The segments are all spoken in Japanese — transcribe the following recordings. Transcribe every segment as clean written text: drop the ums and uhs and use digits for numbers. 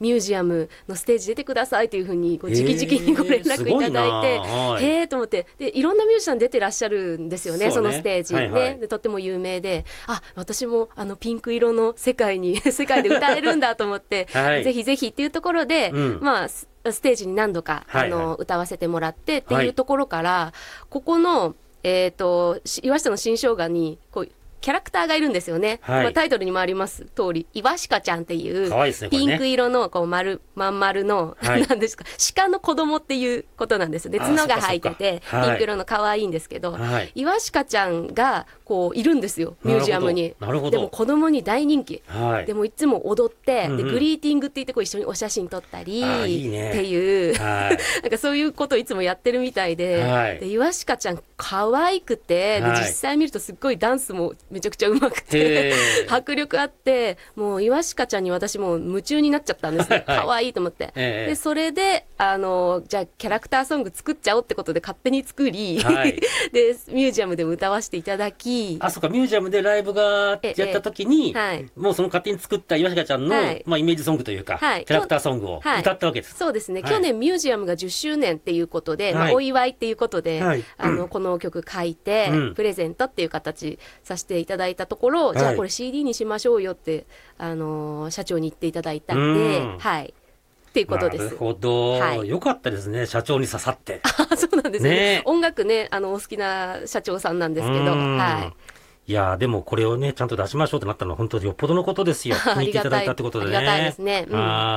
ミュージアムのステージ出てくださいというふうに直々にご連絡いただいて、へーと思って、でいろんなミュージシャン出てらっしゃるんですよね、そのステージ、でとっても有名で、私もピンク色の世界で歌えるんだと思って、ぜひぜひっていうところで、ステージに何度か歌わせてもらってっていうところから、ここの、岩下の新生姜にこうキャラクターがいるんですよね、タイトルにもあります通り、岩鹿ちゃんっていうピンク色のこうまん丸の、なんですか、鹿の子供っていうことなんですよね。角が生えててピンク色の可愛いんですけど、岩鹿ちゃんがこういるんですよ、ミュージアムに。でも子供に大人気、でもいつも踊って、でグリーティングって言ってこう一緒にお写真撮ったりっていう、なんかそういうことをいつもやってるみたいで、で岩鹿ちゃん可愛くて、で実際見るとすっごいダンスもめちゃくちゃうまくて迫力あって、もう岩鹿ちゃんに私もう夢中になっちゃったんですね。可愛いと思って、でそれでじゃあキャラクターソング作っちゃおうってことで勝手に作り、でミュージアムでも歌わせていただき、 そうか、ミュージアムでライブがやった時に、もうその勝手に作った岩鹿ちゃんの、イメージソングというか、キャラクターソングを歌ったわけです。 そうですね、去年ミュージアムが10周年っていうことで、お祝いっていうことで、この曲書いて、プレゼントっていう形させていただいたところ、じゃあこれ CD にしましょうよって社長に言っていただいたんで、っていうことです。 なるほど、よかったですね、社長に刺さって。 そうなんですね。音楽ね、お好きな社長さんなんですけど、 いやでもこれをねちゃんと出しましょうってなったのは本当によっぽどのことですよ。気に入っていただいたってことでね。 ありがたいですね。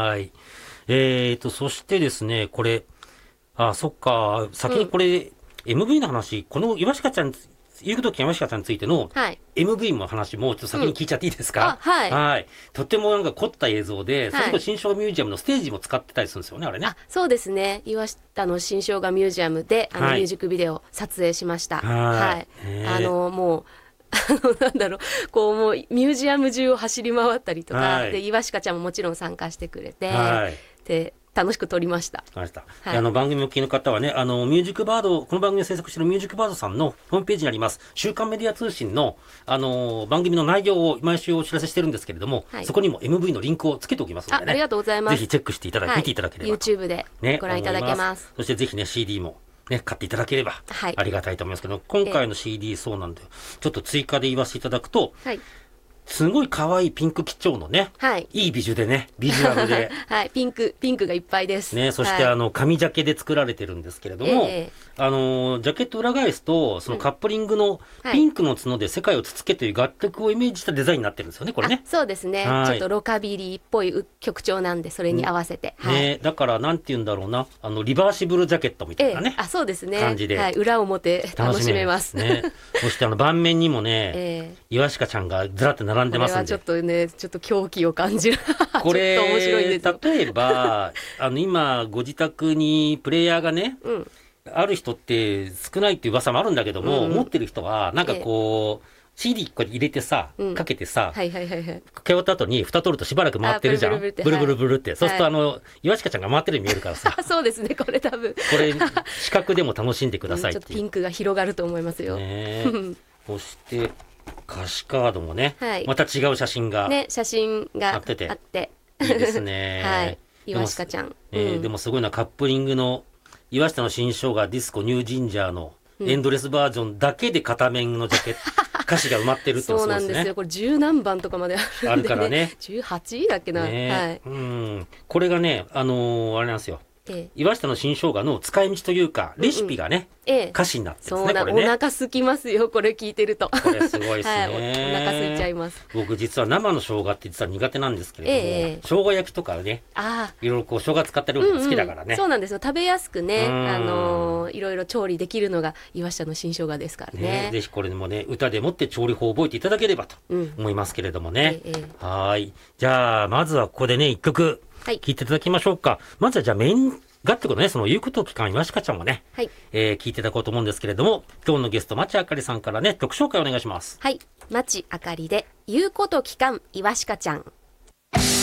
そしてですね、これそっか、先にこれ、MV の話、この岩鹿ちゃん、ゆくとき岩鹿ちゃんについての MV の話もちょっと先に聞いちゃっていいですか？とってもなんか凝った映像で、それこそ新生姜ミュージアムのステージも使ってたりするんですよね、あれね。 そうですね、岩下の新生姜ミュージアムでミュージックビデオを撮影しました。もうなんだろう、こうもうミュージアム中を走り回ったりとか、で岩鹿ちゃんももちろん参加してくれて、で楽しく撮りました。 番組を聞きの方はね、ミュージックバード、この番組を制作しているミュージックバードさんのホームページにあります週刊メディア通信の、番組の内容を毎週お知らせしてるんですけれども、そこにも MV のリンクをつけておきますのでね、 ありがとうございます。 ぜひチェックしていただいて、見ていただければ、 YouTube でご覧いただけます。 そしてぜひね CD もね、買っていただければありがたいと思いますけど、今回の CD そうなんで、ちょっと追加で言わせていただくと、すごい可愛いピンク基調のね、いいビジュでね、ビジュアルでピンクがいっぱいですね。そして紙ジャケで作られてるんですけれども、ジャケット裏返すとそのカップリングのピンクの角で世界をつつけという楽曲をイメージしたデザインになってるんですよね、これね。 そうですね、ちょっとロカビリーっぽい曲調なんで、それに合わせて、 だからなんて言うんだろうな、リバーシブルジャケットみたいなね、 そうですね、 感じで、 裏表楽しめますね。 そして盤面にもね、岩鹿ちゃんがずらっと並んでますんで、 これはちょっとね、ちょっと狂気を感じるこれちょっと面白いんですよ。 例えば今ご自宅にプレイヤーがね、ある人って少ないっていう噂もあるんだけども、持ってる人はなんかこう、CD こう入れてさ、かけてさ、かけ終わった後に蓋取るとしばらく回ってるじゃん、ブルブルブルって、そうすると岩鹿ちゃんが回ってるように見えるからさそうですね、これ多分これ視覚でも楽しんでくださいっていう、 ちょっとピンクが広がると思いますよ。 そして歌詞カードもね、また違う写真があっていいですね。 岩鹿ちゃん、 でもすごいな、カップリングの岩下の新生姜ディスコニュージンジャーのエンドレスバージョンだけで片面のジャケット歌詞が埋まってるってのそうなんですよ。これ10何番とかまであるんで、ね、 からね、 18だっけな、 これがね、あれなんですよ、岩下の新生姜の使い道というかレシピがね、歌詞になってるんですね。これね、 お腹空きますよ、これ聞いてると。 これすごいですね、 お腹空いちゃいます。 僕実は生の生姜って実は苦手なんですけれども、生姜焼きとかね、いろいろこう生姜使った料理が好きだからね、 そうなんですよ、食べやすくね、いろいろ調理できるのが岩下の新生姜ですからね。 ぜひこれもね、歌でもって調理法を覚えていただければと思いますけれどもね。じゃあまずはここでね、一曲聴いていただきましょうか。まずはじゃあメイン楽曲のね、その言うことを聞かん岩鹿ちゃんもね、聞いていただこうと思うんですけれども、今日のゲスト町あかりさんからね、曲紹介お願いします。 町あかりで言うこと聞かん岩鹿ちゃん。